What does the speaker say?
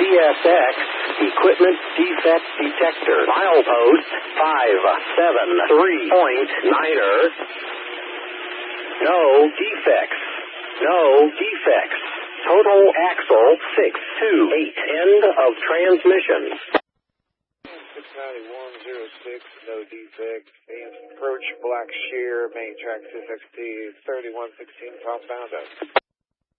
CSX equipment defect detector. Milepost 573.9er. No defects. No defects. Total axle 628. End of transmission. 69106, no defects. Approach Black Shear, main track 6XT 3116 southbound.